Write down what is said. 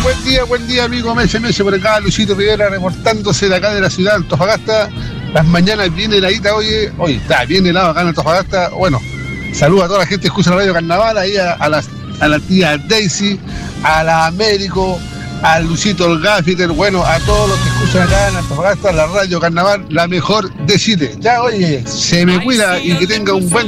buen día, amigo MS por acá, Luisito Rivera, reportándose de acá de la ciudad de Antofagasta. Las mañanas bien heladita, oye, está bien helado acá en Antofagasta. Bueno, saludo a toda la gente que escucha la Radio Carnaval, ahí a la tía Daisy, a la Américo, a Luisito el Gaffiter, bueno, a todos los que escuchan acá en Antofagasta, la Radio Carnaval, la mejor de Chile. Ya, oye, se me cuida y que tenga un buen